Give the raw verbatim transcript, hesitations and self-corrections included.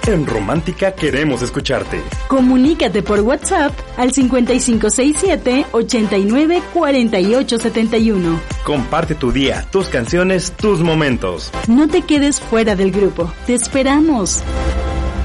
En Romántica queremos escucharte. Comunícate por WhatsApp al cincuenta y cinco sesenta y siete, ochenta y nueve, cuarenta y ocho setenta y uno. Comparte tu día, tus canciones, tus momentos. No te quedes fuera del grupo. Te esperamos.